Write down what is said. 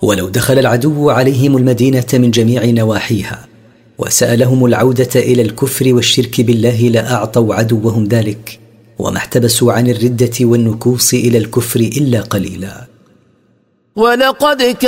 ولو دخل العدو عليهم المدينة من جميع نواحيها وسألهم العودة إلى الكفر والشرك بالله لأعطوا عدوهم ذلك، وما احتبسوا عن الردة والنكوص إلى الكفر إلا قليلا. ولقد